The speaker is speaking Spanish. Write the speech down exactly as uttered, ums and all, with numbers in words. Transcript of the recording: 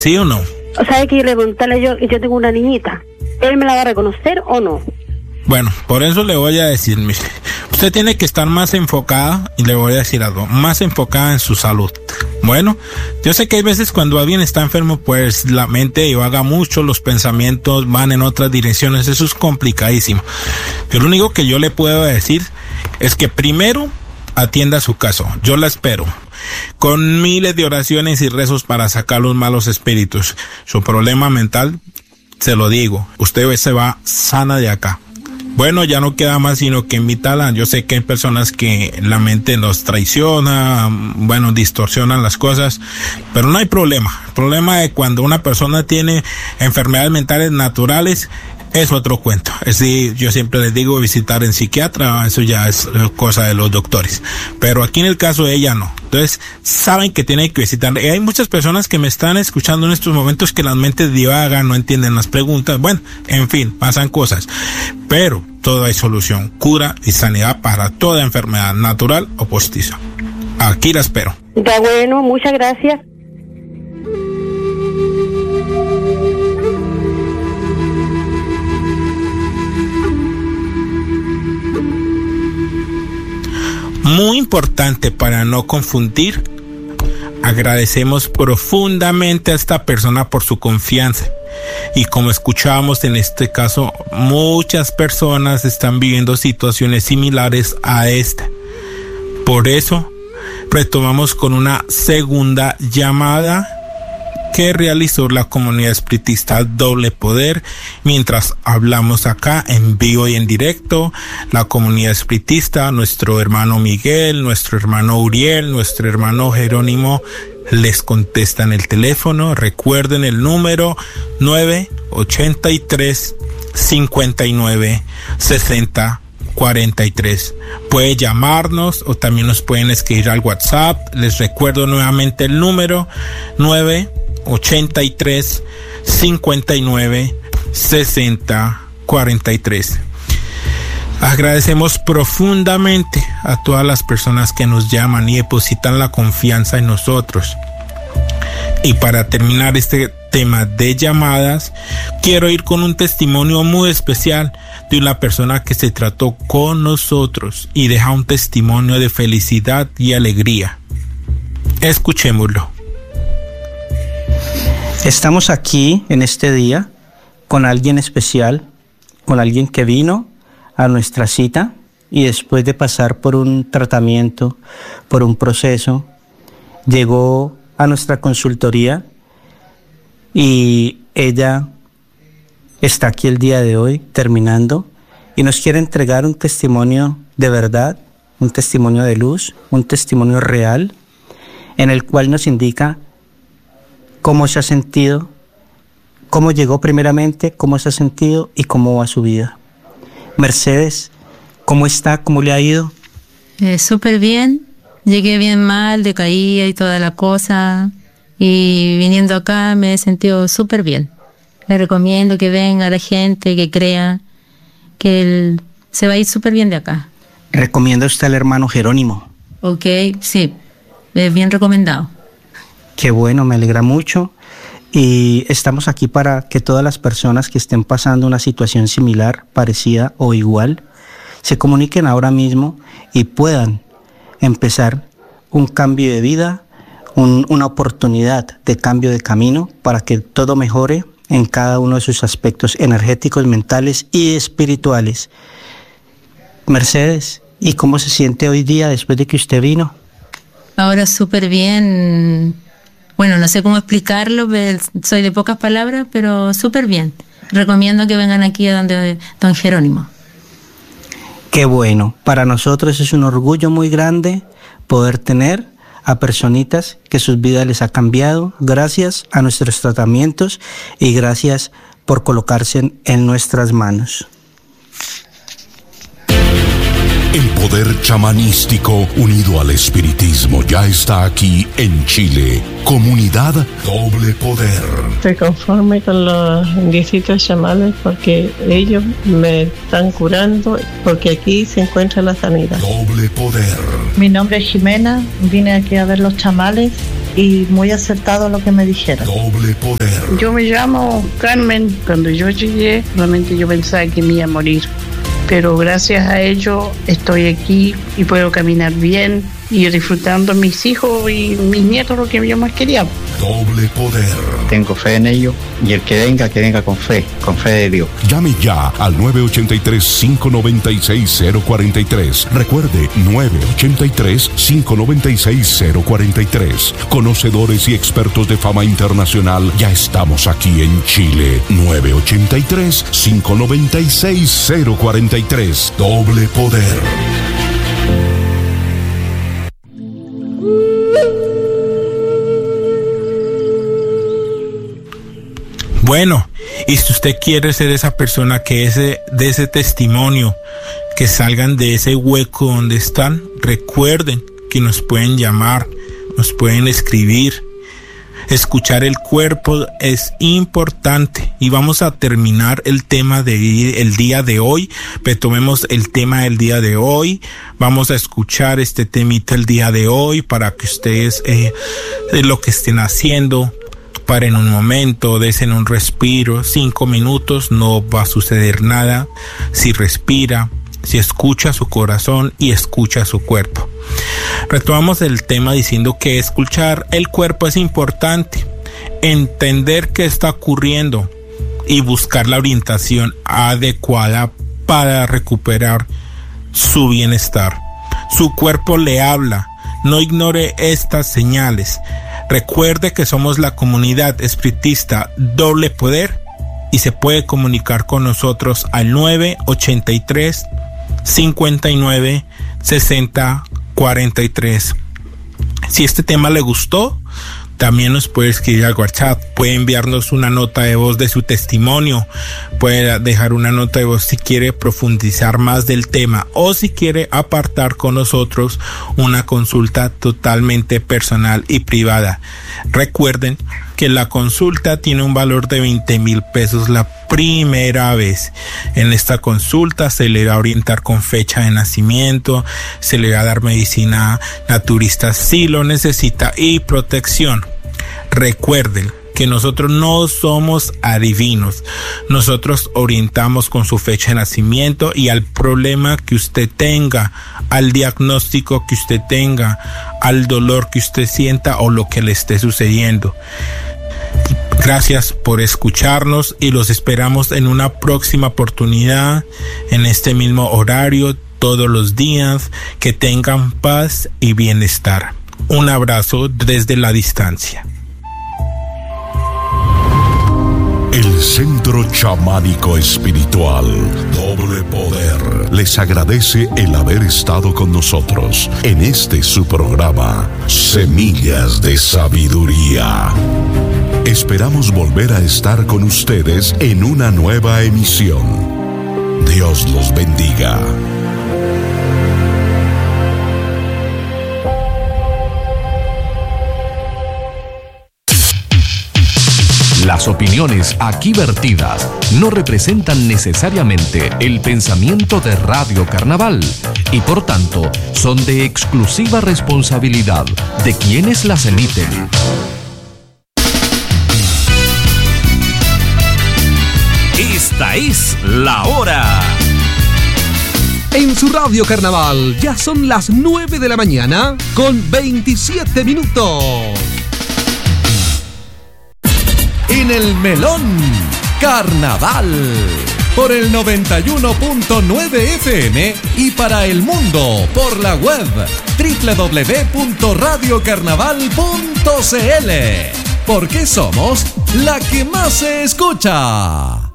¿Sí o no? O sea, hay que irle a preguntarle yo, yo tengo una niñita. ¿Él me la va a reconocer o no? Bueno, por eso le voy a decir, mire, usted tiene que estar más enfocada, y le voy a decir algo, más enfocada en su salud. Bueno, yo sé que hay veces cuando alguien está enfermo, pues la mente divaga mucho, los pensamientos van en otras direcciones, eso es complicadísimo. Pero lo único que yo le puedo decir es que primero atienda su caso, yo la espero, con miles de oraciones y rezos para sacar los malos espíritus. Su problema mental, se lo digo, usted se va sana de acá. Bueno, ya no queda más sino que invitarla. Yo sé que hay personas que la mente los traiciona, bueno, distorsionan las cosas, pero no hay problema. El problema es cuando una persona tiene enfermedades mentales naturales, es otro cuento. Es decir, yo siempre les digo visitar en psiquiatra, eso ya es cosa de los doctores. Pero aquí en el caso de ella no. Entonces, saben que tienen que visitar. Y hay muchas personas que me están escuchando en estos momentos que las mentes divagan, no entienden las preguntas. Bueno, en fin, pasan cosas. Pero todo hay solución, cura y sanidad para toda enfermedad natural o postiza. Aquí la espero. Está bueno, muchas gracias. Muy importante para no confundir, agradecemos profundamente a esta persona por su confianza. Y como escuchábamos en este caso, muchas personas están viviendo situaciones similares a esta. Por eso, retomamos con una segunda llamada que realizó la comunidad espiritista Doble Poder. Mientras hablamos acá en vivo y en directo, la comunidad espiritista, nuestro hermano Miguel, nuestro hermano Uriel, nuestro hermano Jerónimo les contestan el teléfono. Recuerden el número nueve ochenta y tres, cincuenta y nueve, sesenta cuarenta y tres. Puede llamarnos o también nos pueden escribir al WhatsApp. Les recuerdo nuevamente el número nueve ochenta y tres, cincuenta y nueve, sesenta cuarenta y tres. Agradecemos profundamente a todas las personas que nos llaman y depositan la confianza en nosotros. Y para terminar este tema de llamadas, quiero ir con un testimonio muy especial de una persona que se trató con nosotros y deja un testimonio de felicidad y alegría. Escuchémoslo. Estamos aquí en este día con alguien especial, con alguien que vino a nuestra cita y después de pasar por un tratamiento, por un proceso, llegó a nuestra consultoría y ella está aquí el día de hoy terminando y nos quiere entregar un testimonio de verdad, un testimonio de luz, un testimonio real en el cual nos indica cómo se ha sentido, cómo llegó primeramente, cómo se ha sentido y cómo va su vida. Mercedes, ¿cómo está? ¿Cómo le ha ido? Eh, súper bien. Llegué bien mal, decaía y toda la cosa. Y viniendo acá me he sentido súper bien. Le recomiendo que venga la gente, que crea que él se va a ir súper bien de acá. ¿Recomienda usted al hermano Jerónimo? Ok, sí. Es bien recomendado. Qué bueno, me alegra mucho. Y estamos aquí para que todas las personas que estén pasando una situación similar, parecida o igual, se comuniquen ahora mismo y puedan empezar un cambio de vida, un, una oportunidad de cambio de camino para que todo mejore en cada uno de sus aspectos energéticos, mentales y espirituales. Mercedes, ¿y cómo se siente hoy día después de que usted vino? Ahora súper bien. Bueno, no sé cómo explicarlo, soy de pocas palabras, pero súper bien. Recomiendo que vengan aquí a donde don Jerónimo. Qué bueno. Para nosotros es un orgullo muy grande poder tener a personitas que sus vidas les ha cambiado gracias a nuestros tratamientos y gracias por colocarse en, en nuestras manos. El poder chamanístico unido al espiritismo ya está aquí en Chile. Comunidad Doble Poder. Estoy conforme con los indiecitos chamanes porque ellos me están curando, porque aquí se encuentra la sanidad. Doble Poder. Mi nombre es Jimena, vine aquí a ver los chamales y muy acertado lo que me dijeron. Doble poder. Yo me llamo Carmen. Cuando yo llegué, realmente yo pensaba que me iba a morir, pero gracias a ello estoy aquí y puedo caminar bien y disfrutando a mis hijos y mis nietos, lo que yo más quería. Doble poder. Tengo fe en ello y el que venga, que venga con fe, con fe de Dios. Llame ya al nueve ocho tres, cinco nueve seis, cero cuatro tres. Recuerde, nueve ocho tres, cinco nueve seis, cero cuatro tres. Conocedores y expertos de fama internacional, ya estamos aquí en Chile. nueve ocho tres, cinco nueve seis, cero cuatro tres. Doble poder. Bueno, y si usted quiere ser esa persona que ese, de ese testimonio, que salgan de ese hueco donde están, recuerden que nos pueden llamar, nos pueden escribir. Escuchar el cuerpo es importante y vamos a terminar el tema de el día de hoy. Retomemos el tema del día de hoy. Vamos a escuchar este temita el día de hoy para que ustedes eh, de lo que estén haciendo, paren un momento, desen un respiro, cinco minutos, no va a suceder nada si respira, si escucha su corazón y escucha su cuerpo. Retomamos el tema diciendo que escuchar el cuerpo es importante, entender qué está ocurriendo y buscar la orientación adecuada para recuperar su bienestar. Su cuerpo le habla, no ignore estas señales. Recuerde que somos la comunidad espiritista Doble Poder y se puede comunicar con nosotros al nueve ocho tres, cinco nueve, seis cero cuatro tres. Si este tema le gustó, también nos puede escribir al WhatsApp, puede enviarnos una nota de voz de su testimonio, puede dejar una nota de voz si quiere profundizar más del tema o si quiere apartar con nosotros una consulta totalmente personal y privada. Recuerden que la consulta tiene un valor de veinte mil pesos la primera vez. En esta consulta se le va a orientar con fecha de nacimiento, se le va a dar medicina naturista si lo necesita y protección. Recuerden que nosotros no somos adivinos, nosotros orientamos con su fecha de nacimiento y al problema que usted tenga, al diagnóstico que usted tenga, al dolor que usted sienta o lo que le esté sucediendo. Gracias por escucharnos y los esperamos en una próxima oportunidad, en este mismo horario, todos los días. Que tengan paz y bienestar. Un abrazo desde la distancia. El Centro Chamánico Espiritual Doble Poder les agradece el haber estado con nosotros en este su programa Semillas de Sabiduría. Esperamos volver a estar con ustedes en una nueva emisión. Dios los bendiga. Las opiniones aquí vertidas no representan necesariamente el pensamiento de Radio Carnaval y por tanto son de exclusiva responsabilidad de quienes las emiten. Esta es la hora. En su Radio Carnaval ya son las nueve de la mañana con veintisiete minutos. En el Melón, Carnaval, por el noventa y uno punto nueve F M y para el mundo por la web doble u doble u doble u punto radio carnaval punto c l, porque somos la que más se escucha.